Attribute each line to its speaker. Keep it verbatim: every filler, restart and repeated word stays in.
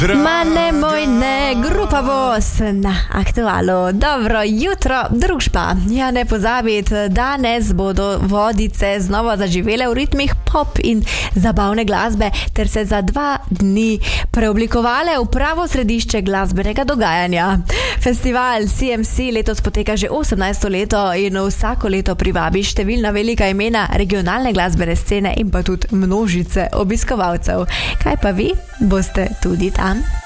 Speaker 1: Ma ne moj ne, grupa Voz na Aktualu. Dobro jutro, družba. Ja, ne pozabiti, danes bodo Vodice znova zaživele v ritmih pop in zabavne glasbe ter se za dva dni preoblikovale v pravo središče glasbenega dogajanja. Festival C M C letos poteka že osemnajsto leto in vsako leto privabi številna velika imena regionalne glasbene scene in pa tudi množice obiskovalcev. Kaj pa vi? Boste tudi tam?